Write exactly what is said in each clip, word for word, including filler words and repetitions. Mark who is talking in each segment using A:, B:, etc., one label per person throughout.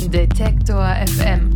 A: Detektor F M.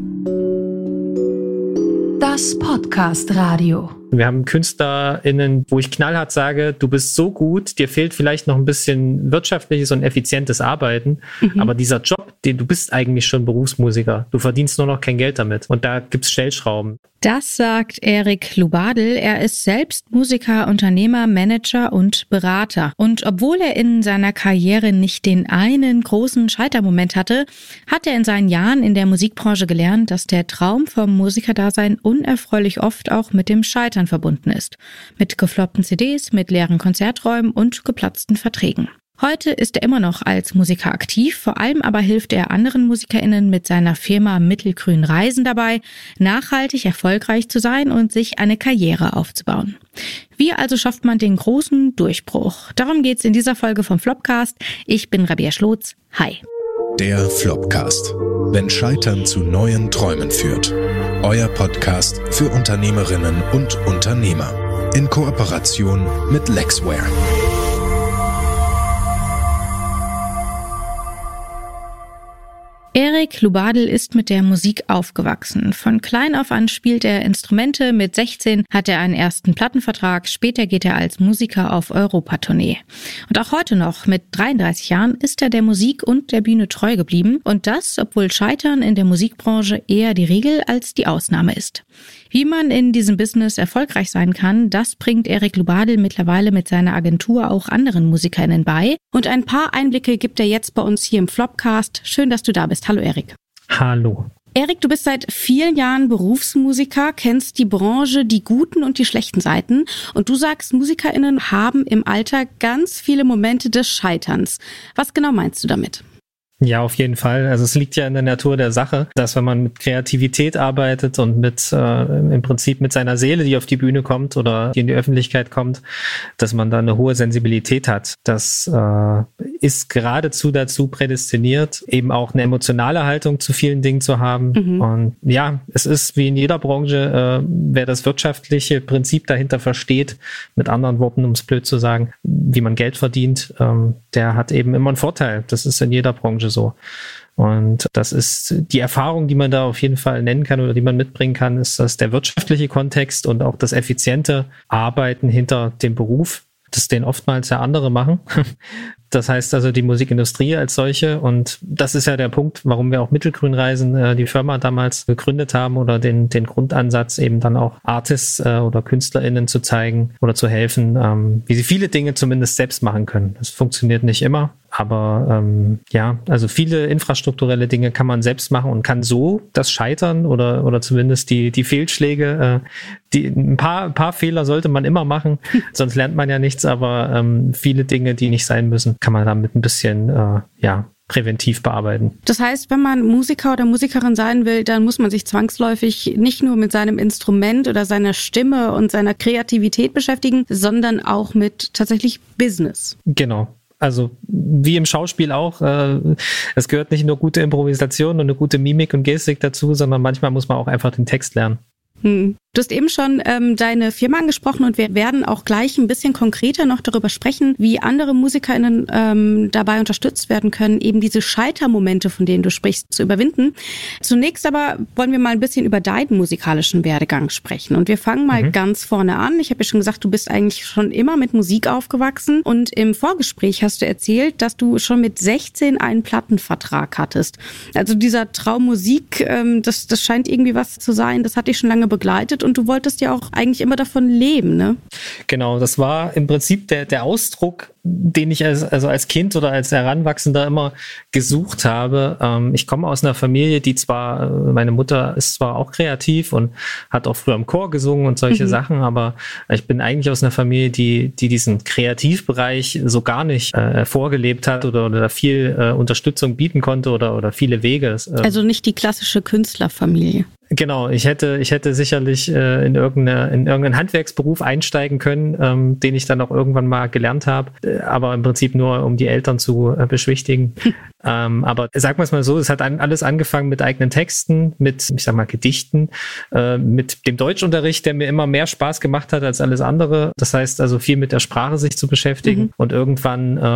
A: Das Podcast-Radio.
B: Wir haben KünstlerInnen, wo ich knallhart sage, du bist so gut, dir fehlt vielleicht noch ein bisschen wirtschaftliches und effizientes Arbeiten, mhm. aber dieser Job, den du bist eigentlich schon Berufsmusiker, du verdienst nur noch kein Geld damit und da gibt's Stellschrauben.
C: Das sagt Erik Lubadl. Er ist selbst Musiker, Unternehmer, Manager und Berater. Und obwohl er in seiner Karriere nicht den einen großen Scheitermoment hatte, hat er in seinen Jahren in der Musikbranche gelernt, dass der Traum vom Musikerdasein unerfreulich oft auch mit dem Scheitern verbunden ist. Mit gefloppten C Ds, mit leeren Konzerträumen und geplatzten Verträgen. Heute ist er immer noch als Musiker aktiv, vor allem aber hilft er anderen MusikerInnen mit seiner Firma Mittelgrün Reisen dabei, nachhaltig erfolgreich zu sein und sich eine Karriere aufzubauen. Wie also schafft man den großen Durchbruch? Darum geht's in dieser Folge vom Flopcast. Ich bin Rabea Schlotz. Hi.
D: Der Flopcast. Wenn Scheitern zu neuen Träumen führt. Euer Podcast für Unternehmerinnen und Unternehmer. In Kooperation mit Lexware.
C: Erik Lubadl ist mit der Musik aufgewachsen. Von klein auf an spielt er Instrumente. Mit sechzehn hat er einen ersten Plattenvertrag. Später geht er als Musiker auf Europatournee. Und auch heute noch, mit dreiunddreißig Jahren, ist er der Musik und der Bühne treu geblieben. Und das, obwohl Scheitern in der Musikbranche eher die Regel als die Ausnahme ist. Wie man in diesem Business erfolgreich sein kann, das bringt Erik Lubadl mittlerweile mit seiner Agentur auch anderen MusikerInnen bei. Und ein paar Einblicke gibt er jetzt bei uns hier im Flopcast. Schön, dass du da bist. Hallo Erik.
B: Hallo.
C: Erik, du bist seit vielen Jahren Berufsmusiker, kennst die Branche, die guten und die schlechten Seiten. Und du sagst, MusikerInnen haben im Alltag ganz viele Momente des Scheiterns. Was genau meinst du damit?
B: Ja, auf jeden Fall. Also es liegt ja in der Natur der Sache, dass wenn man mit Kreativität arbeitet und mit äh, im Prinzip mit seiner Seele, die auf die Bühne kommt oder die in die Öffentlichkeit kommt, dass man da eine hohe Sensibilität hat. Das äh, ist geradezu dazu prädestiniert, eben auch eine emotionale Haltung zu vielen Dingen zu haben. Mhm. Und ja, es ist wie in jeder Branche, äh, wer das wirtschaftliche Prinzip dahinter versteht, mit anderen Worten, um es blöd zu sagen, wie man Geld verdient, ähm, der hat eben immer einen Vorteil. Das ist in jeder Branche so. Und das ist die Erfahrung, die man da auf jeden Fall nennen kann oder die man mitbringen kann, ist das der wirtschaftliche Kontext und auch das effiziente Arbeiten hinter dem Beruf, das den oftmals ja andere machen. Das heißt also die Musikindustrie als solche, und das ist ja der Punkt, warum wir auch Mittelgrün Reisen, äh, die Firma damals gegründet haben, oder den den Grundansatz, eben dann auch Artists äh, oder KünstlerInnen zu zeigen oder zu helfen, ähm, wie sie viele Dinge zumindest selbst machen können. Das funktioniert nicht immer, aber ähm, ja, also viele infrastrukturelle Dinge kann man selbst machen und kann so das Scheitern oder oder zumindest die die Fehlschläge, äh, die ein paar ein paar Fehler sollte man immer machen, sonst lernt man ja nichts, aber ähm, viele Dinge, die nicht sein müssen, kann man damit ein bisschen äh, ja präventiv bearbeiten.
C: Das heißt, wenn man Musiker oder Musikerin sein will, dann muss man sich zwangsläufig nicht nur mit seinem Instrument oder seiner Stimme und seiner Kreativität beschäftigen, sondern auch mit tatsächlich Business.
B: Genau. Also wie im Schauspiel auch, äh, es gehört nicht nur gute Improvisation und eine gute Mimik und Gestik dazu, sondern manchmal muss man auch einfach den Text lernen.
C: Hm. Du hast eben schon ähm, deine Firma angesprochen und wir werden auch gleich ein bisschen konkreter noch darüber sprechen, wie andere MusikerInnen ähm, dabei unterstützt werden können, eben diese Scheitermomente, von denen du sprichst, zu überwinden. Zunächst aber wollen wir mal ein bisschen über deinen musikalischen Werdegang sprechen und wir fangen mal mhm. ganz vorne an. Ich habe ja schon gesagt, du bist eigentlich schon immer mit Musik aufgewachsen und im Vorgespräch hast du erzählt, dass du schon mit sechzehn einen Plattenvertrag hattest. Also dieser Traum Musik, ähm, das, das scheint irgendwie was zu sein, das hat dich schon lange begleitet und du wolltest ja auch eigentlich immer davon leben, ne?
B: Genau, das war im Prinzip der, der Ausdruck, den ich als, also als Kind oder als Heranwachsender immer gesucht habe. Ähm, ich komme aus einer Familie, die zwar, meine Mutter ist zwar auch kreativ und hat auch früher im Chor gesungen und solche mhm. Sachen, aber ich bin eigentlich aus einer Familie, die, die diesen Kreativbereich so gar nicht äh, vorgelebt hat oder, oder viel äh, Unterstützung bieten konnte oder, oder viele Wege.
C: Also nicht die klassische Künstlerfamilie.
B: Genau, ich hätte, ich hätte sicherlich äh, in, irgendeine, in irgendeinen Handwerksberuf einsteigen können, ähm, den ich dann auch irgendwann mal gelernt habe, äh, aber im Prinzip nur, um die Eltern zu äh, beschwichtigen. ähm, aber sagen wir es mal so, es hat an, alles angefangen mit eigenen Texten, mit, ich sag mal, Gedichten, äh, mit dem Deutschunterricht, der mir immer mehr Spaß gemacht hat als alles andere. Das heißt also viel mit der Sprache sich zu beschäftigen. Mhm. Und irgendwann äh,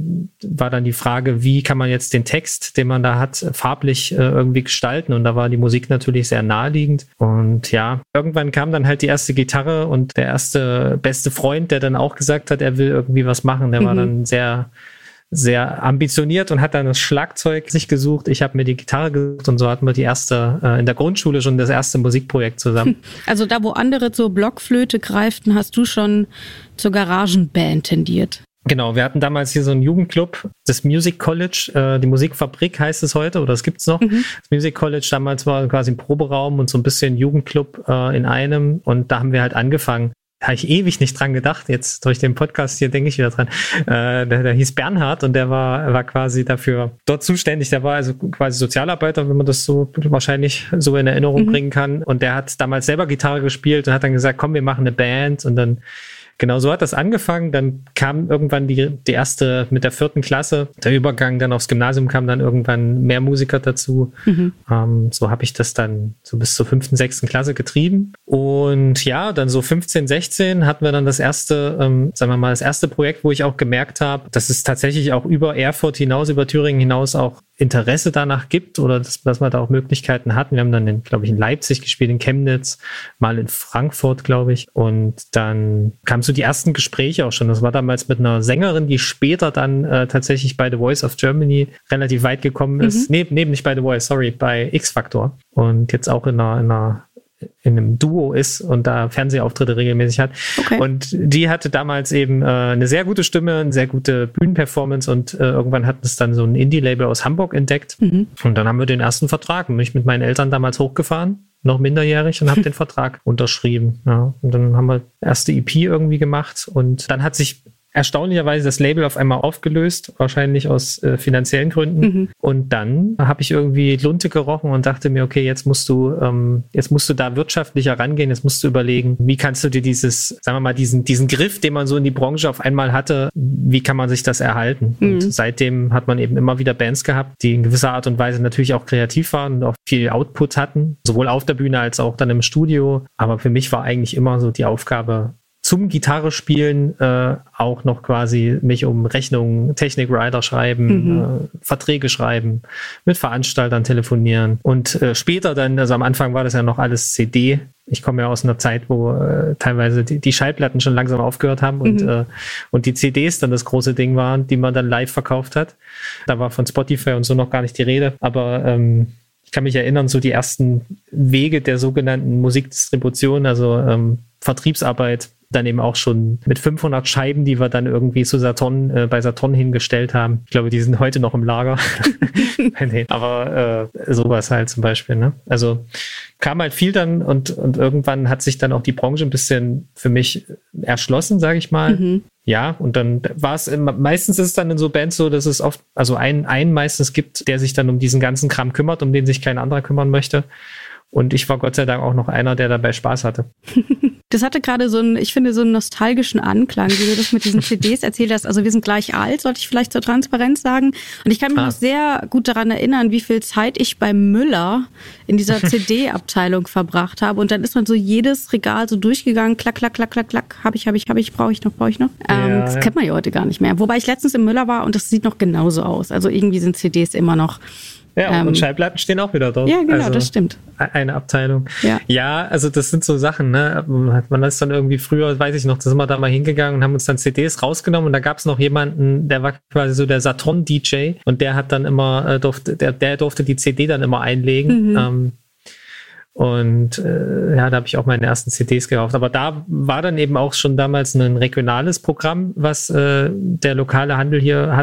B: war dann die Frage, wie kann man jetzt den Text, den man da hat, farblich äh, irgendwie gestalten? Und da war die Musik natürlich sehr naheliegend. Und ja, irgendwann kam dann halt die erste Gitarre und der erste beste Freund, der dann auch gesagt hat, er will irgendwie was machen. Der mhm. war dann sehr, sehr ambitioniert und hat dann das Schlagzeug sich gesucht. Ich habe mir die Gitarre gesucht und so hatten wir die erste, äh, in der Grundschule schon das erste Musikprojekt zusammen.
C: Also da, wo andere zur Blockflöte greiften, hast du schon zur Garagenband tendiert.
B: Genau, wir hatten damals hier so einen Jugendclub, das Music College, äh, die Musikfabrik heißt es heute, oder es gibt's noch. Mhm. Das Music College damals war quasi ein Proberaum und so ein bisschen Jugendclub äh, in einem und da haben wir halt angefangen. Da habe ich ewig nicht dran gedacht, jetzt durch den Podcast hier denke ich wieder dran. Äh, der, der hieß Bernhard und der war, war quasi dafür dort zuständig, der war also quasi Sozialarbeiter, wenn man das so wahrscheinlich so in Erinnerung mhm. bringen kann. Und der hat damals selber Gitarre gespielt und hat dann gesagt, komm, wir machen eine Band und dann genau, so hat das angefangen. Dann kam irgendwann die, die erste mit der vierten Klasse. Der Übergang dann aufs Gymnasium kam dann irgendwann mehr Musiker dazu. Mhm. Ähm, so habe ich das dann so bis zur fünften, sechsten Klasse getrieben. Und ja, dann so fünfzehn, sechzehn hatten wir dann das erste, ähm, sagen wir mal, das erste Projekt, wo ich auch gemerkt habe, dass es tatsächlich auch über Erfurt hinaus, über Thüringen hinaus auch Interesse danach gibt oder dass, dass man da auch Möglichkeiten hatten. Wir haben dann, glaube ich, in Leipzig gespielt, in Chemnitz, mal in Frankfurt, glaube ich. Und dann kam so die ersten Gespräche auch schon. Das war damals mit einer Sängerin, die später dann äh, tatsächlich bei The Voice of Germany relativ weit gekommen ist. Mhm. Nee, nee, nicht bei The Voice, sorry, bei X-Factor. Und jetzt auch in einer, in einer in einem Duo ist und da Fernsehauftritte regelmäßig hat. Okay. Und die hatte damals eben äh, eine sehr gute Stimme, eine sehr gute Bühnenperformance und äh, irgendwann hat es dann so ein Indie-Label aus Hamburg entdeckt. Mhm. Und dann haben wir den ersten Vertrag. Bin ich mit meinen Eltern damals hochgefahren, noch minderjährig und habe den Vertrag unterschrieben. Ja. Und dann haben wir erste E P irgendwie gemacht und dann hat sich erstaunlicherweise das Label auf einmal aufgelöst, wahrscheinlich aus äh, finanziellen Gründen. Mhm. Und dann habe ich irgendwie Lunte gerochen und dachte mir, okay, jetzt musst du, ähm, jetzt musst du da wirtschaftlicher rangehen, jetzt musst du überlegen, wie kannst du dir dieses, sagen wir mal, diesen, diesen Griff, den man so in die Branche auf einmal hatte, wie kann man sich das erhalten? Mhm. Und seitdem hat man eben immer wieder Bands gehabt, die in gewisser Art und Weise natürlich auch kreativ waren und auch viel Output hatten, sowohl auf der Bühne als auch dann im Studio. Aber für mich war eigentlich immer so die Aufgabe, zum Gitarre spielen äh, auch noch quasi mich um Rechnungen, Technik-Rider schreiben, mhm. äh, Verträge schreiben, mit Veranstaltern telefonieren und äh, später dann, also am Anfang war das ja noch alles C D. Ich komme ja aus einer Zeit, wo äh, teilweise die, die Schallplatten schon langsam aufgehört haben und, mhm. äh, und die C Ds dann das große Ding waren, die man dann live verkauft hat. Da war von Spotify und so noch gar nicht die Rede, aber ähm, ich kann mich erinnern, so die ersten Wege der sogenannten Musikdistribution, also ähm, Vertriebsarbeit, dann eben auch schon mit fünfhundert Scheiben, die wir dann irgendwie zu Saturn, äh, bei Saturn hingestellt haben. Ich glaube, die sind heute noch im Lager. nee, aber äh, sowas halt zum Beispiel. Ne? Also kam halt viel dann und, und irgendwann hat sich dann auch die Branche ein bisschen für mich erschlossen, sage ich mal. Mhm. Ja, und dann war es, meistens ist es dann in so Bands so, dass es oft, also einen, einen meistens gibt, der sich dann um diesen ganzen Kram kümmert, um den sich kein anderer kümmern möchte. Und ich war Gott sei Dank auch noch einer, der dabei Spaß hatte.
C: Das hatte gerade so einen, ich finde, so einen nostalgischen Anklang, wie du das mit diesen C Ds erzählt hast. Also wir sind gleich alt, sollte ich vielleicht zur Transparenz sagen. Und ich kann mich ah. noch sehr gut daran erinnern, wie viel Zeit ich bei Müller in dieser C D-Abteilung verbracht habe. Und dann ist man so jedes Regal so durchgegangen, klack, klack, klack, klack, klack, hab ich, hab ich, hab ich, brauche ich noch, brauche ich noch. Ähm, ja, das ja. kennt man ja heute gar nicht mehr. Wobei ich letztens im Müller war und das sieht noch genauso aus. Also irgendwie sind C Ds immer noch.
B: Ja, ähm, und Schallplatten stehen auch wieder dort.
C: Ja, genau,
B: also
C: das stimmt.
B: Eine Abteilung.
C: Ja.
B: ja, also das sind so Sachen, ne? Man ist dann irgendwie früher, weiß ich noch, da sind wir da mal hingegangen und haben uns dann C Ds rausgenommen und da gab es noch jemanden, der war quasi so der Saturn-D J und der hat dann immer, äh, durfte, der, der durfte die C D dann immer einlegen. Mhm. Ähm, und äh, ja, da habe ich auch meine ersten C Ds gekauft. Aber da war dann eben auch schon damals ein regionales Programm, was äh, der lokale Handel hier hatte.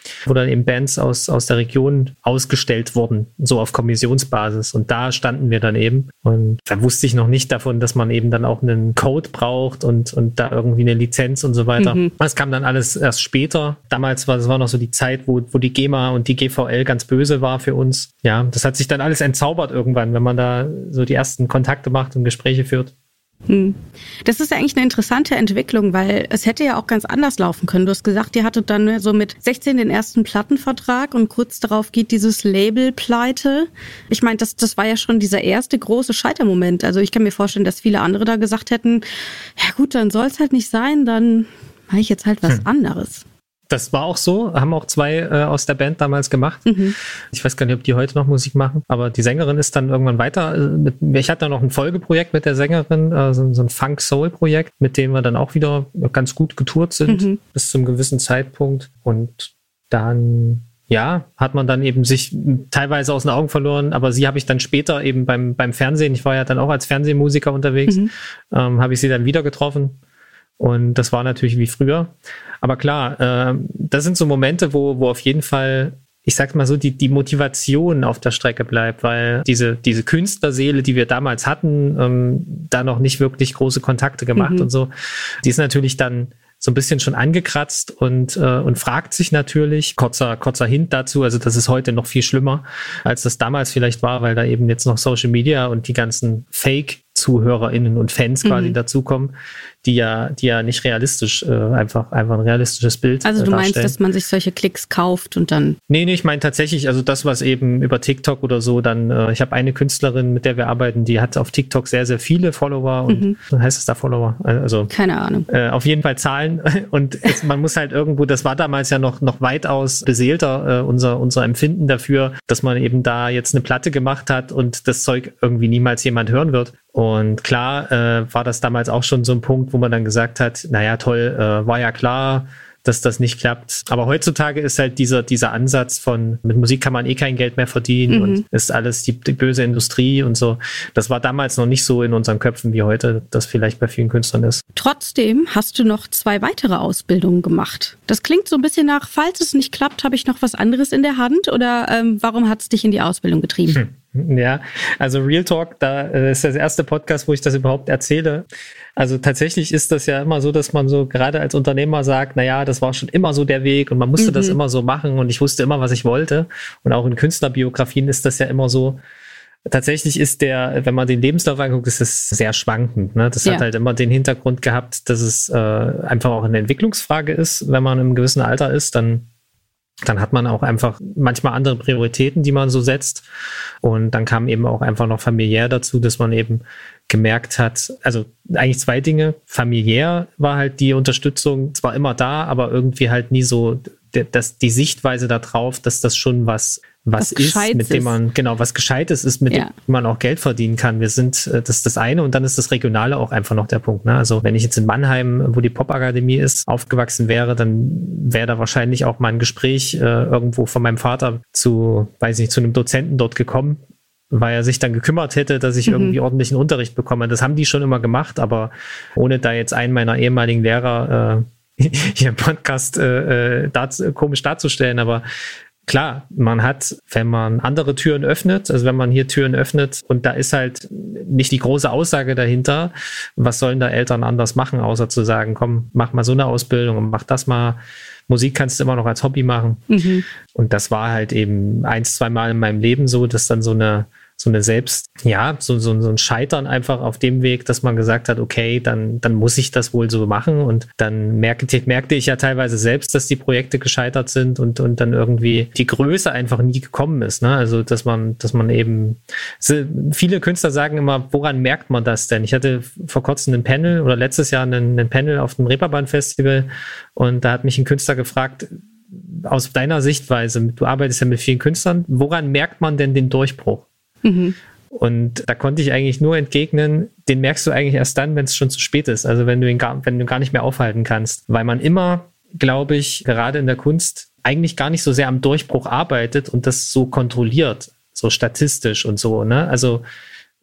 B: wo dann eben Bands aus, aus der Region ausgestellt wurden, so auf Kommissionsbasis. Und da standen wir dann eben. Und da wusste ich noch nicht davon, dass man eben dann auch einen Code braucht und, und da irgendwie eine Lizenz und so weiter. Mhm. Das kam dann alles erst später. Damals war das war noch so die Zeit, wo, wo die GEMA und die G V L ganz böse war für uns. Ja, das hat sich dann alles entzaubert irgendwann, wenn man da so die ersten Kontakte macht und Gespräche führt.
C: Hm. Das ist ja eigentlich eine interessante Entwicklung, weil es hätte ja auch ganz anders laufen können. Du hast gesagt, ihr hattet dann so mit sechzehn den ersten Plattenvertrag und kurz darauf geht dieses Label pleite. Ich meine, das, das war ja schon dieser erste große Scheitermoment. Also ich kann mir vorstellen, dass viele andere da gesagt hätten, ja gut, dann soll es halt nicht sein, dann mache ich jetzt halt was hm. anderes.
B: Das war auch so, haben auch zwei äh, aus der Band damals gemacht. Mhm. Ich weiß gar nicht, ob die heute noch Musik machen, aber die Sängerin ist dann irgendwann weiter. Äh, mit, ich hatte noch ein Folgeprojekt mit der Sängerin, äh, so, so ein Funk-Soul-Projekt, mit dem wir dann auch wieder ganz gut getourt sind, mhm. bis zum gewissen Zeitpunkt. Und dann, ja, hat man dann eben sich teilweise aus den Augen verloren, aber sie habe ich dann später eben beim, beim Fernsehen, ich war ja dann auch als Fernsehmusiker unterwegs, mhm. ähm, habe ich sie dann wieder getroffen. Und das war natürlich wie früher. Aber klar, äh, das sind so Momente, wo, wo auf jeden Fall, ich sag mal so, die, die Motivation auf der Strecke bleibt, weil diese, diese Künstlerseele, die wir damals hatten, ähm, da noch nicht wirklich große Kontakte gemacht mhm. und so, die ist natürlich dann so ein bisschen schon angekratzt und, äh, und fragt sich natürlich, kurzer, kurzer Hint dazu, also das ist heute noch viel schlimmer, als das damals vielleicht war, weil da eben jetzt noch Social Media und die ganzen Fake-ZuhörerInnen und Fans quasi mhm. dazukommen, die ja, die ja nicht realistisch, äh, einfach, einfach ein realistisches Bild
C: Also du
B: äh,
C: meinst, dass man sich solche Klicks kauft und dann...
B: Nee, nee, ich meine tatsächlich, also das, was eben über TikTok oder so dann, äh, ich habe eine Künstlerin, mit der wir arbeiten, die hat auf TikTok sehr, sehr viele Follower und mhm. heißt es da Follower? Also
C: keine Ahnung.
B: Äh, auf jeden Fall Zahlen und es, man muss halt irgendwo, das war damals ja noch, noch weitaus beseelter, äh, unser, unser Empfinden dafür, dass man eben da jetzt eine Platte gemacht hat und das Zeug irgendwie niemals jemand hören wird. Und klar äh, war das damals auch schon so ein Punkt, wo man dann gesagt hat, naja toll, äh, war ja klar, dass das nicht klappt. Aber heutzutage ist halt dieser dieser Ansatz von, mit Musik kann man eh kein Geld mehr verdienen mhm. und ist alles die, die böse Industrie und so. Das war damals noch nicht so in unseren Köpfen, wie heute das vielleicht bei vielen Künstlern ist.
C: Trotzdem hast du noch zwei weitere Ausbildungen gemacht. Das klingt so ein bisschen nach, falls es nicht klappt, habe ich noch was anderes in der Hand oder ähm, warum hat es dich in die Ausbildung getrieben?
B: Hm. Ja, also Real Talk, da äh, ist das erste Podcast, wo ich das überhaupt erzähle. Also tatsächlich ist das ja immer so, dass man so gerade als Unternehmer sagt, na ja, das war schon immer so der Weg und man musste mhm. das immer so machen und ich wusste immer, was ich wollte. Und auch in Künstlerbiografien ist das ja immer so. Tatsächlich ist der, wenn man den Lebenslauf anguckt, ist es sehr schwankend. Ne? Das ja. hat halt immer den Hintergrund gehabt, dass es äh, einfach auch eine Entwicklungsfrage ist. Wenn man im gewissen Alter ist, dann dann hat man auch einfach manchmal andere Prioritäten, die man so setzt. Und dann kam eben auch einfach noch familiär dazu, dass man eben gemerkt hat, also eigentlich zwei Dinge. Familiär war halt die Unterstützung zwar immer da, aber irgendwie halt nie so, dass die Sichtweise da drauf, dass das schon was was, was ist, mit dem man, genau, was Gescheites ist, mit ja. dem man auch Geld verdienen kann. Wir sind, das ist das eine und dann ist das Regionale auch einfach noch der Punkt. Ne? Also wenn ich jetzt in Mannheim, wo die Popakademie ist, aufgewachsen wäre, dann wäre da wahrscheinlich auch mal ein Gespräch äh, irgendwo von meinem Vater zu, weiß nicht, zu einem Dozenten dort gekommen, weil er sich dann gekümmert hätte, dass ich mhm. irgendwie ordentlichen Unterricht bekomme. Das haben die schon immer gemacht, aber ohne da jetzt einen meiner ehemaligen Lehrer äh, hier im Podcast äh, dazu, komisch darzustellen, aber klar, man hat, wenn man andere Türen öffnet, also wenn man hier Türen öffnet und da ist halt nicht die große Aussage dahinter, was sollen da Eltern anders machen, außer zu sagen, komm, mach mal so eine Ausbildung und mach das mal. Musik kannst du immer noch als Hobby machen. Mhm. Und das war halt eben eins, zwei Mal in meinem Leben so, dass dann so eine so eine Selbst, ja, so, so, so ein Scheitern einfach auf dem Weg, dass man gesagt hat, okay, dann, dann muss ich das wohl so machen und dann merkte, merkte ich ja teilweise selbst, dass die Projekte gescheitert sind und, und dann irgendwie die Größe einfach nie gekommen ist, ne? Also, dass man, dass man eben, viele Künstler sagen immer, woran merkt man das denn? Ich hatte vor kurzem ein Panel oder letztes Jahr einen, einen Panel auf dem Reeperbahn-Festival und da hat mich ein Künstler gefragt, aus deiner Sichtweise, du arbeitest ja mit vielen Künstlern, woran merkt man denn den Durchbruch? Mhm. Und da konnte ich eigentlich nur entgegnen, den merkst du eigentlich erst dann, wenn es schon zu spät ist. Also wenn du ihn gar, wenn du gar nicht mehr aufhalten kannst. Weil man immer, glaube ich, gerade in der Kunst eigentlich gar nicht so sehr am Durchbruch arbeitet und das so kontrolliert, so statistisch und so, ne? Also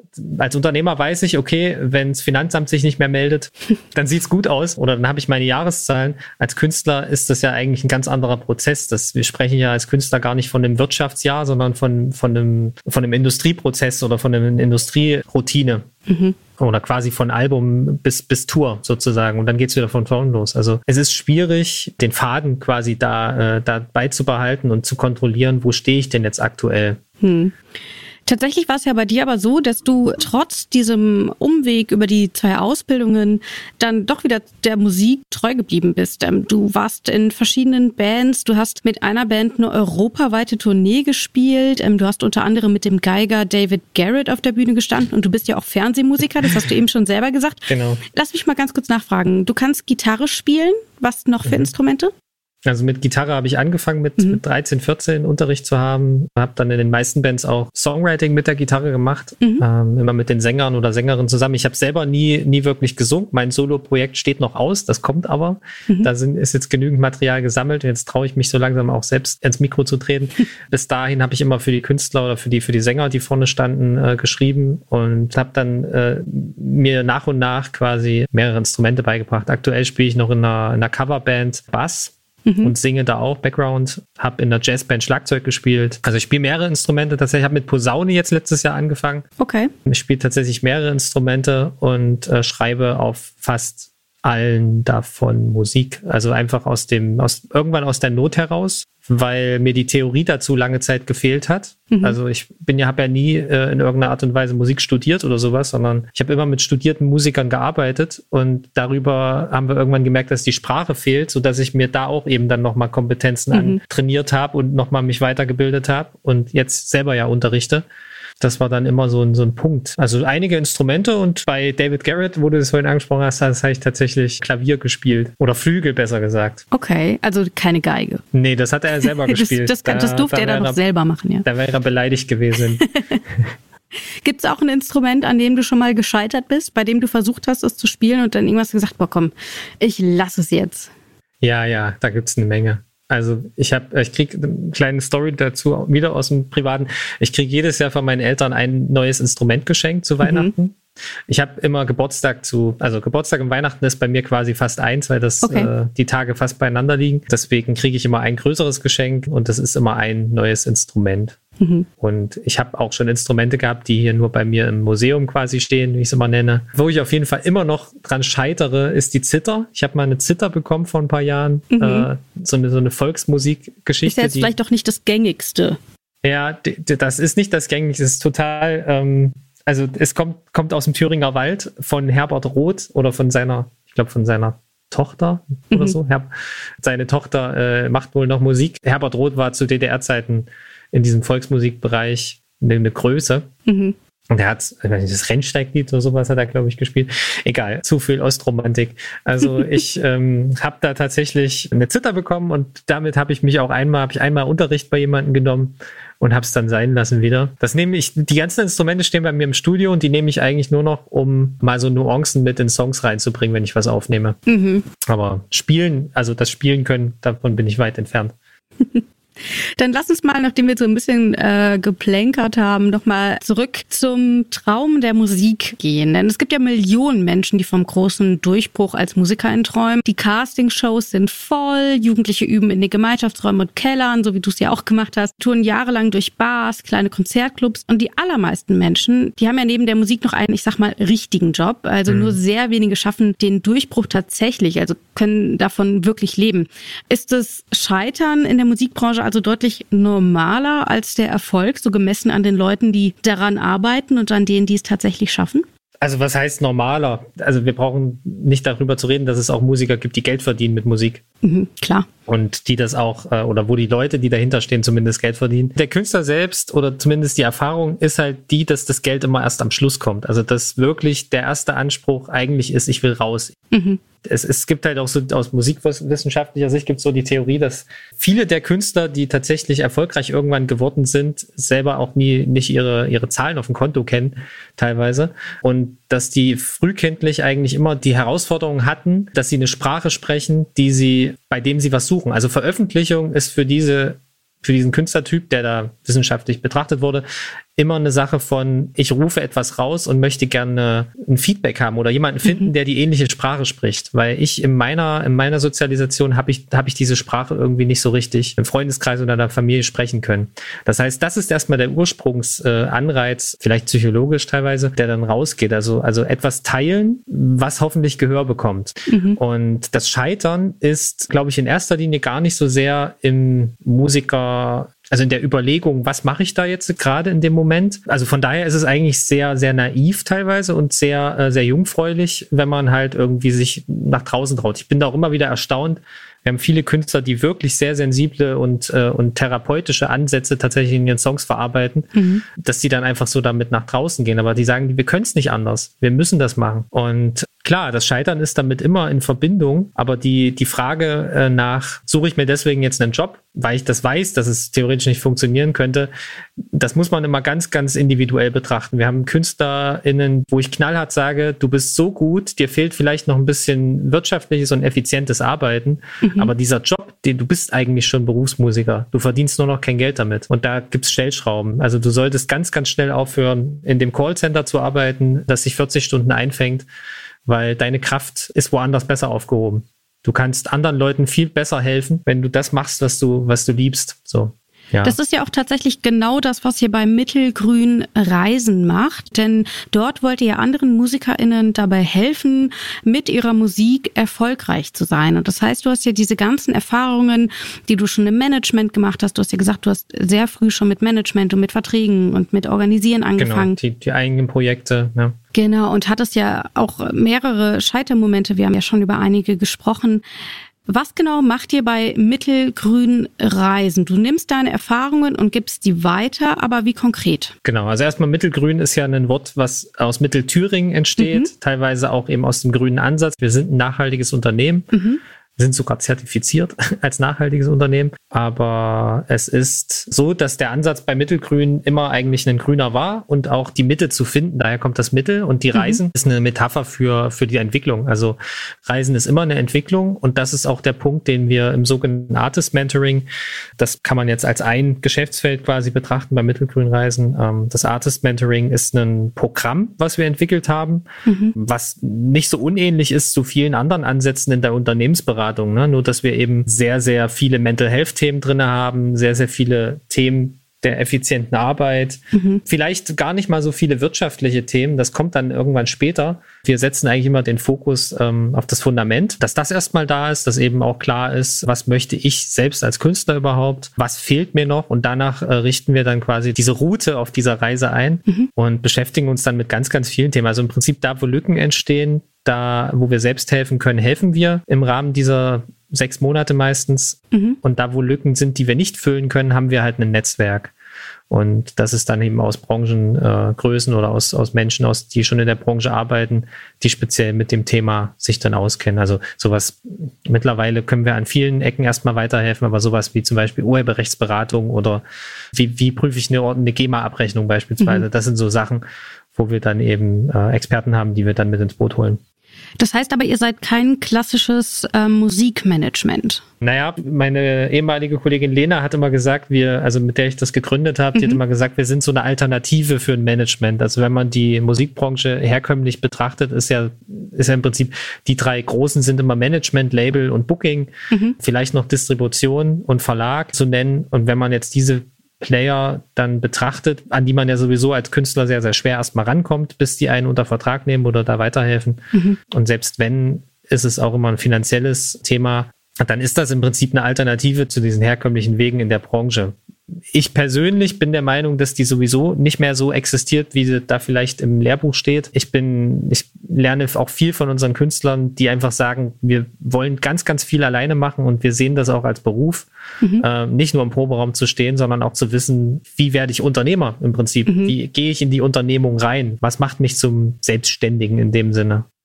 B: als Unternehmer weiß ich, okay, wenn das Finanzamt sich nicht mehr meldet, dann sieht's gut aus oder dann habe ich meine Jahreszahlen. Als Künstler ist das ja eigentlich ein ganz anderer Prozess. Das, wir sprechen ja als Künstler gar nicht von einem Wirtschaftsjahr, sondern von, von, einem, von einem Industrieprozess oder von einer Industrieroutine. Mhm. Oder quasi von Album bis, bis Tour sozusagen. Und dann geht's wieder von vorn los. Also es ist schwierig, den Faden quasi da, äh, da beizubehalten und zu kontrollieren, wo stehe ich denn jetzt aktuell.
C: Hm. Tatsächlich war es ja bei dir aber so, dass du trotz diesem Umweg über die zwei Ausbildungen dann doch wieder der Musik treu geblieben bist. Du warst in verschiedenen Bands, du hast mit einer Band eine europaweite Tournee gespielt, du hast unter anderem mit dem Geiger David Garrett auf der Bühne gestanden und du bist ja auch Fernsehmusiker, das hast du eben schon selber gesagt.
B: Genau.
C: Lass mich mal ganz kurz nachfragen. Du kannst Gitarre spielen, was noch für mhm. Instrumente?
B: Also mit Gitarre habe ich angefangen, mit, mhm. mit dreizehn, vierzehn Unterricht zu haben. Habe dann in den meisten Bands auch Songwriting mit der Gitarre gemacht. Mhm. Ähm, immer mit den Sängern oder Sängerinnen zusammen. Ich habe selber nie nie wirklich gesungen. Mein Solo-Projekt steht noch aus, das kommt aber. Mhm. Da sind, ist jetzt genügend Material gesammelt. Und jetzt traue ich mich so langsam auch selbst ins Mikro zu treten. Bis dahin habe ich immer für die Künstler oder für die für die Sänger, die vorne standen, äh, geschrieben. Und habe dann äh, mir nach und nach quasi mehrere Instrumente beigebracht. Aktuell spiele ich noch in einer, in einer Coverband Bass. Mhm. Und singe da auch Background, habe in der Jazzband Schlagzeug gespielt. Also ich spiele mehrere Instrumente tatsächlich. Ich habe mit Posaune jetzt letztes Jahr angefangen.
C: Okay.
B: Ich spiele tatsächlich mehrere Instrumente und äh, schreibe auf fast allen davon Musik. Also einfach aus dem, aus irgendwann aus der Not heraus, weil mir die Theorie dazu lange Zeit gefehlt hat. Mhm. Also ich bin ja, habe ja nie äh, in irgendeiner Art und Weise Musik studiert oder sowas, sondern ich habe immer mit studierten Musikern gearbeitet und darüber haben wir irgendwann gemerkt, dass die Sprache fehlt, sodass ich mir da auch eben dann nochmal Kompetenzen mhm. antrainiert habe und nochmal mich weitergebildet habe und jetzt selber ja unterrichte. Das war dann immer so ein, so ein Punkt. Also einige Instrumente und bei David Garrett, wo du das vorhin angesprochen hast, das habe ich tatsächlich Klavier gespielt. Oder Flügel, besser gesagt.
C: Okay, also keine Geige.
B: Nee, das hat er selber gespielt.
C: Das, das, das durfte da, da er dann noch selber machen, ja.
B: Da wäre er beleidigt gewesen.
C: Gibt es auch ein Instrument, an dem du schon mal gescheitert bist, bei dem du versucht hast, es zu spielen und dann irgendwas gesagt, boah komm, ich lasse es jetzt?
B: Ja, ja, da gibt's eine Menge. Also ich habe, ich kriege eine kleine Story dazu wieder aus dem Privaten. Ich kriege jedes Jahr von meinen Eltern ein neues Instrument geschenkt zu Weihnachten. Mhm. Ich habe immer Geburtstag zu, also Geburtstag und Weihnachten ist bei mir quasi fast eins, weil das okay. äh, die Tage fast beieinander liegen. Deswegen kriege ich immer ein größeres Geschenk und das ist immer ein neues Instrument. Mhm. Und ich habe auch schon Instrumente gehabt, die hier nur bei mir im Museum quasi stehen, wie ich es immer nenne. Wo ich auf jeden Fall immer noch dran scheitere, ist die Zither. Ich habe mal eine Zither bekommen vor ein paar Jahren. Mhm. Äh, so eine, so eine Volksmusikgeschichte.
C: Ist ja jetzt
B: die,
C: vielleicht doch nicht das Gängigste.
B: Ja, d- d- das ist nicht das Gängigste. Das ist total, ähm, also es kommt, kommt aus dem Thüringer Wald von Herbert Roth oder von seiner, ich glaube von seiner Tochter oder mhm. so. Her- seine Tochter äh, macht wohl noch Musik. Herbert Roth war zu D D R-Zeiten in diesem Volksmusikbereich eine, eine Größe. Mhm. Und er hat, ich weiß nicht, das Rennsteiglied oder sowas hat er, glaube ich, gespielt. Egal, zu viel Ostromantik. Also ich ähm, habe da tatsächlich eine Zither bekommen und damit habe ich mich auch einmal, habe ich einmal Unterricht bei jemandem genommen und habe es dann sein lassen wieder. Das nehme ich, die ganzen Instrumente stehen bei mir im Studio und die nehme ich eigentlich nur noch, um mal so Nuancen mit in Songs reinzubringen, wenn ich was aufnehme. Mhm. Aber spielen, also das Spielen können, davon bin ich weit entfernt.
C: Dann lass uns mal, nachdem wir so ein bisschen äh, geplänkert haben, nochmal zurück zum Traum der Musik gehen. Denn es gibt ja Millionen Menschen, die vom großen Durchbruch als Musikerin träumen. Die Castingshows sind voll, Jugendliche üben in den Gemeinschaftsräumen und Kellern, so wie du es ja auch gemacht hast, touren jahrelang durch Bars, kleine Konzertclubs. Und die allermeisten Menschen, die haben ja neben der Musik noch einen, ich sag mal, richtigen Job. Also mhm. nur sehr wenige schaffen den Durchbruch tatsächlich, also können davon wirklich leben. Ist das Scheitern in der Musikbranche also deutlich normaler als der Erfolg, so gemessen an den Leuten, die daran arbeiten und an denen, die es tatsächlich schaffen?
B: Also was heißt normaler? Also wir brauchen nicht darüber zu reden, dass es auch Musiker gibt, die Geld verdienen mit Musik.
C: Mhm, klar.
B: Und die das auch, oder wo die Leute, die dahinter stehen, zumindest Geld verdienen. Der Künstler selbst oder zumindest die Erfahrung ist halt die, dass das Geld immer erst am Schluss kommt. Also dass wirklich der erste Anspruch eigentlich ist, ich will raus. Mhm. Es, es gibt halt auch so aus musikwissenschaftlicher Sicht gibt es so die Theorie, dass viele der Künstler, die tatsächlich erfolgreich irgendwann geworden sind, selber auch nie nicht ihre ihre Zahlen auf dem Konto kennen, teilweise. Und dass die frühkindlich eigentlich immer die Herausforderung hatten, dass sie eine Sprache sprechen, die sie, bei dem sie was suchen. Also Veröffentlichung ist für diese für diesen Künstlertyp, der da wissenschaftlich betrachtet wurde, immer eine Sache von, ich rufe etwas raus und möchte gerne ein Feedback haben oder jemanden finden, mhm. der die ähnliche Sprache spricht. Weil ich in meiner, in meiner Sozialisation habe ich, habe ich diese Sprache irgendwie nicht so richtig im Freundeskreis oder in der Familie sprechen können. Das heißt, das ist erstmal der Ursprungsanreiz, äh, vielleicht psychologisch teilweise, der dann rausgeht. Also, also etwas teilen, was hoffentlich Gehör bekommt. Mhm. Und das Scheitern ist, glaube ich, in erster Linie gar nicht so sehr im Musiker, also in der Überlegung, was mache ich da jetzt gerade in dem Moment? Also von daher ist es eigentlich sehr, sehr naiv teilweise und sehr, äh, sehr jungfräulich, wenn man halt irgendwie sich nach draußen traut. Ich bin da auch immer wieder erstaunt. Wir haben viele Künstler, die wirklich sehr sensible und, äh, und therapeutische Ansätze tatsächlich in ihren Songs verarbeiten, mhm. dass die dann einfach so damit nach draußen gehen. Aber die sagen, wir können es nicht anders. Wir müssen das machen. Und klar, das Scheitern ist damit immer in Verbindung, aber die, die Frage äh, nach, suche ich mir deswegen jetzt einen Job, weil ich das weiß, dass es theoretisch nicht funktionieren könnte, das muss man immer ganz, ganz individuell betrachten. Wir haben KünstlerInnen, wo ich knallhart sage, du bist so gut, dir fehlt vielleicht noch ein bisschen wirtschaftliches und effizientes Arbeiten, mhm. aber dieser Job, den, du bist eigentlich schon Berufsmusiker, du verdienst nur noch kein Geld damit und da gibt's Stellschrauben. Also du solltest ganz, ganz schnell aufhören, in dem Callcenter zu arbeiten, das sich vierzig Stunden einfängt, weil deine Kraft ist woanders besser aufgehoben. Du kannst anderen Leuten viel besser helfen, wenn du das machst, was du, was du liebst. So. Ja.
E: Das ist ja auch tatsächlich genau das, was ihr bei Mittelgrün Reisen macht, denn dort wollt ihr ja anderen MusikerInnen dabei helfen, mit ihrer Musik erfolgreich zu sein. Und das heißt, du hast ja diese ganzen Erfahrungen, die du schon im Management gemacht hast. Du hast ja gesagt, du hast sehr früh schon mit Management und mit Verträgen und mit Organisieren angefangen.
B: Genau, die, die eigenen Projekte, ja.
E: Genau, und hattest ja auch mehrere Scheitermomente. Wir haben ja schon über einige gesprochen. Was genau macht ihr bei Mittelgrün Reisen? Du nimmst deine Erfahrungen und gibst die weiter, aber wie konkret?
B: Genau, also erstmal Mittelgrün ist ja ein Wort, was aus Mittelthüringen entsteht, mhm. teilweise auch eben aus dem grünen Ansatz. Wir sind ein nachhaltiges Unternehmen. Mhm. Sind sogar zertifiziert als nachhaltiges Unternehmen. Aber es ist so, dass der Ansatz bei Mittelgrün immer eigentlich ein grüner war und auch die Mitte zu finden. Daher kommt das Mittel und die Reisen mhm. ist eine Metapher für, für die Entwicklung. Also Reisen ist immer eine Entwicklung und das ist auch der Punkt, den wir im sogenannten Artist Mentoring, das kann man jetzt als ein Geschäftsfeld quasi betrachten bei Mittelgrün Reisen. Das Artist Mentoring ist ein Programm, was wir entwickelt haben, mhm. was nicht so unähnlich ist zu vielen anderen Ansätzen in der Unternehmensberatung. Ne? Nur, dass wir eben sehr, sehr viele Mental Health Themen drin haben, sehr, sehr viele Themen der effizienten Arbeit, mhm. vielleicht gar nicht mal so viele wirtschaftliche Themen, das kommt dann irgendwann später. Wir setzen eigentlich immer den Fokus ähm, auf das Fundament, dass das erstmal da ist, dass eben auch klar ist, was möchte ich selbst als Künstler überhaupt, was fehlt mir noch und danach äh, richten wir dann quasi diese Route auf dieser Reise ein mhm. und beschäftigen uns dann mit ganz, ganz vielen Themen. Also im Prinzip da, wo Lücken entstehen, da, wo wir selbst helfen können, helfen wir im Rahmen dieser sechs Monate meistens. Mhm. Und da, wo Lücken sind, die wir nicht füllen können, haben wir halt ein Netzwerk. Und das ist dann eben aus Branchengrößen äh, oder aus, aus Menschen, aus, die schon in der Branche arbeiten, die speziell mit dem Thema sich dann auskennen. Also sowas, mittlerweile können wir an vielen Ecken erstmal weiterhelfen, aber sowas wie zum Beispiel Urheberrechtsberatung oder wie, wie prüfe ich eine, eine GEMA-Abrechnung beispielsweise. Mhm. Das sind so Sachen, wo wir dann eben äh, Experten haben, die wir dann mit ins Boot holen.
E: Das heißt aber, ihr seid kein klassisches äh, Musikmanagement.
B: Naja, meine ehemalige Kollegin Lena hat immer gesagt, wir, also mit der ich das gegründet habe, mhm. die hat immer gesagt, wir sind so eine Alternative für ein Management. Also wenn man die Musikbranche herkömmlich betrachtet, ist ja, ist ja im Prinzip, die drei großen sind immer Management, Label und Booking, mhm. vielleicht noch Distribution und Verlag zu nennen. Und wenn man jetzt diese Player dann betrachtet, an die man ja sowieso als Künstler sehr, sehr schwer erstmal rankommt, bis die einen unter Vertrag nehmen oder da weiterhelfen. Mhm. Und selbst wenn, ist es auch immer ein finanzielles Thema, dann ist das im Prinzip eine Alternative zu diesen herkömmlichen Wegen in der Branche. Ich persönlich bin der Meinung, dass die sowieso nicht mehr so existiert, wie sie da vielleicht im Lehrbuch steht. Ich bin, ich lerne auch viel von unseren Künstlern, die einfach sagen, wir wollen ganz, ganz viel alleine machen und wir sehen das auch als Beruf. Mhm. Äh, nicht nur im Proberaum zu stehen, sondern auch zu wissen, wie werde ich Unternehmer im Prinzip? Mhm. Wie gehe ich in die Unternehmung rein? Was macht mich zum Selbstständigen in dem Sinne?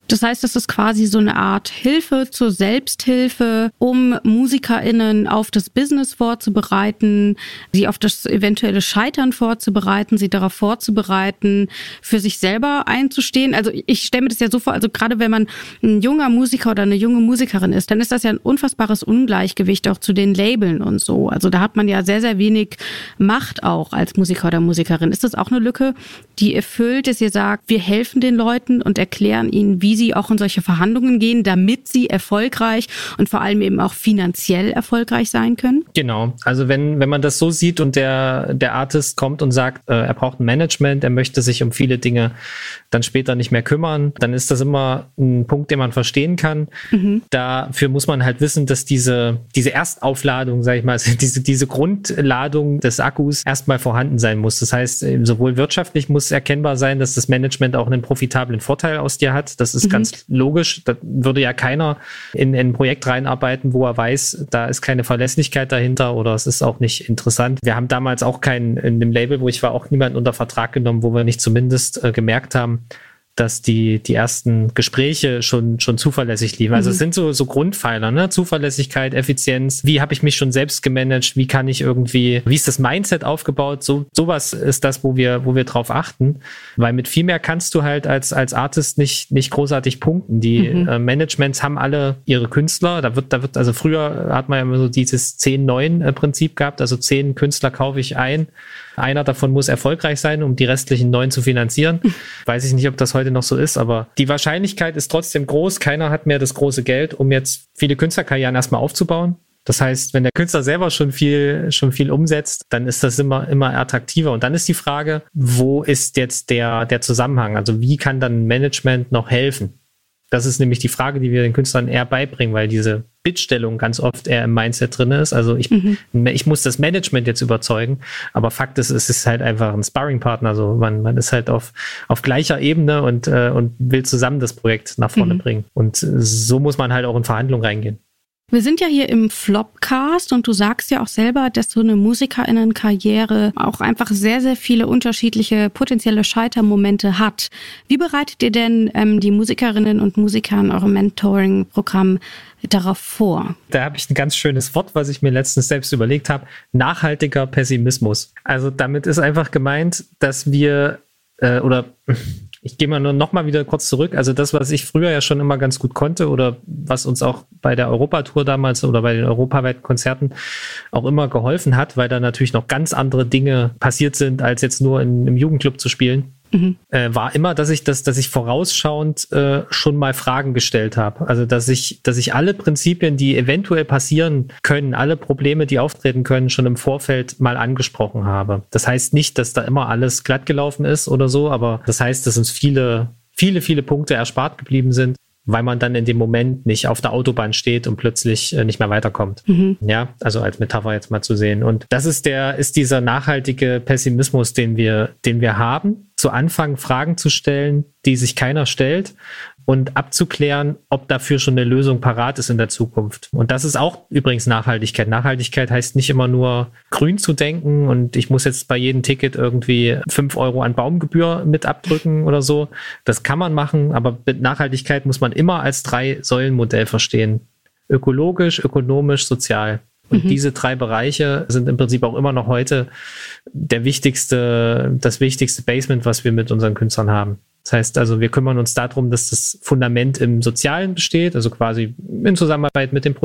E: Das heißt, es ist quasi so eine Art Hilfe zur Selbsthilfe, um MusikerInnen auf das Business vorzubereiten, sie auf das eventuelle Scheitern vorzubereiten, sie darauf vorzubereiten, für sich selber einzustehen. Also ich stelle mir das ja so vor, also gerade wenn man ein junger Musiker oder eine junge Musikerin ist, dann ist das ja ein unfassbares Ungleichgewicht auch zu den Labeln und so. Also da hat man ja sehr, sehr wenig Macht auch als Musiker oder Musikerin. Ist das auch eine Lücke, die erfüllt, dass ihr sagt, wir helfen den Leuten und erklären ihnen, wie sie auch in solche Verhandlungen gehen, damit sie erfolgreich und vor allem eben auch finanziell erfolgreich sein können?
B: Genau. Also wenn wenn man das so sieht und der der Artist kommt und sagt, äh, er braucht ein Management, er möchte sich um viele Dinge dann später nicht mehr kümmern, dann ist das immer ein Punkt, den man verstehen kann. Mhm. Dafür muss man halt wissen, dass diese diese Erstaufladung, sag ich mal, also diese diese Grundladung des Akkus erstmal vorhanden sein muss. Das heißt, sowohl wirtschaftlich muss erkennbar sein, dass das Management auch einen profitablen Vorteil aus dir hat. Das ist mhm. ganz logisch. Da würde ja keiner in, in ein Projekt reinarbeiten, wo er weiß, da ist keine Verlässlichkeit dahinter oder es ist auch nicht interessant. Wir haben damals auch keinen, in dem Label, wo ich war, auch niemanden unter Vertrag genommen, wo wir nicht zumindest äh, gemerkt haben, dass die die ersten Gespräche schon schon zuverlässig liefen. Also mhm. es sind so so Grundpfeiler, ne? Zuverlässigkeit, Effizienz. Wie habe ich mich schon selbst gemanagt? Wie kann ich irgendwie, wie ist das Mindset aufgebaut? So sowas ist das, wo wir wo wir drauf achten, weil mit viel mehr kannst du halt als als Artist nicht nicht großartig punkten. Die mhm. äh, Managements haben alle ihre Künstler. Da wird da wird also früher hat man ja immer so dieses zehn neun Prinzip gehabt. Also zehn Künstler kaufe ich ein. Einer davon muss erfolgreich sein, um die restlichen neun zu finanzieren. Weiß ich nicht, ob das heute noch so ist, aber die Wahrscheinlichkeit ist trotzdem groß. Keiner hat mehr das große Geld, um jetzt viele Künstlerkarrieren erstmal aufzubauen. Das heißt, wenn der Künstler selber schon viel, schon viel umsetzt, dann ist das immer, immer attraktiver. Und dann ist die Frage, wo ist jetzt der, der Zusammenhang? Also wie kann dann Management noch helfen? Das ist nämlich die Frage, die wir den Künstlern eher beibringen, weil diese Bittstellung ganz oft eher im Mindset drin ist. Also ich, mhm. ich muss das Management jetzt überzeugen, aber Fakt ist, es ist halt einfach ein Sparringpartner. Also man, man ist halt auf, auf gleicher Ebene und, äh, und will zusammen das Projekt nach vorne mhm. bringen. Und so muss man halt auch in Verhandlungen reingehen.
E: Wir sind ja hier im Flopcast und du sagst ja auch selber, dass so eine MusikerInnen-Karriere auch einfach sehr, sehr viele unterschiedliche potenzielle Scheitermomente hat. Wie bereitet ihr denn ähm, die Musikerinnen und Musiker in eurem Mentoring-Programm darauf vor?
B: Da habe ich ein ganz schönes Wort, was ich mir letztens selbst überlegt habe. Nachhaltiger Pessimismus. Also damit ist einfach gemeint, dass wir äh, oder... Ich gehe mal nur noch mal wieder kurz zurück. Also das, was ich früher ja schon immer ganz gut konnte oder was uns auch bei der Europatour damals oder bei den europaweiten Konzerten auch immer geholfen hat, weil da natürlich noch ganz andere Dinge passiert sind, als jetzt nur in, im Jugendclub zu spielen, mhm. äh, war immer, dass ich das, dass ich vorausschauend äh, schon mal Fragen gestellt habe. Also dass ich, dass ich alle Prinzipien, die eventuell passieren können, alle Probleme, die auftreten können, schon im Vorfeld mal angesprochen habe. Das heißt nicht, dass da immer alles glatt gelaufen ist oder so, aber das heißt, dass uns viele, viele, viele Punkte erspart geblieben sind, weil man dann in dem Moment nicht auf der Autobahn steht und plötzlich äh, nicht mehr weiterkommt. Mhm. Ja, also als Metapher jetzt mal zu sehen. Und das ist der, ist dieser nachhaltige Pessimismus, den wir, den wir haben, zu Anfang Fragen zu stellen, die sich keiner stellt und abzuklären, ob dafür schon eine Lösung parat ist in der Zukunft. Und das ist auch übrigens Nachhaltigkeit. Nachhaltigkeit heißt nicht immer nur grün zu denken und ich muss jetzt bei jedem Ticket irgendwie fünf Euro an Baumgebühr mit abdrücken oder so. Das kann man machen, aber mit Nachhaltigkeit muss man immer als Drei-Säulen-Modell verstehen. Ökologisch, ökonomisch, sozial. Und mhm. diese drei Bereiche sind im Prinzip auch immer noch heute der wichtigste, das wichtigste Basement, was wir mit unseren Künstlern haben. Das heißt also, wir kümmern uns darum, dass das Fundament im Sozialen besteht, also quasi in Zusammenarbeit mit den